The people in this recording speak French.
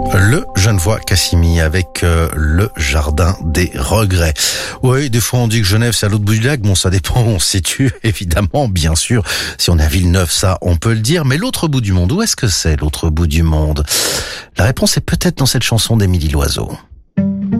Le Genevois Cassimi avec le Jardin des Regrets. Oui, des fois on dit que Genève c'est à l'autre bout du lac. Bon, ça dépend où on se situe, évidemment, bien sûr. Si on est à Villeneuve, ça, on peut le dire. Mais l'autre bout du monde, où est-ce que c'est l'autre bout du monde? La réponse est peut-être dans cette chanson d'Émilie Loiseau.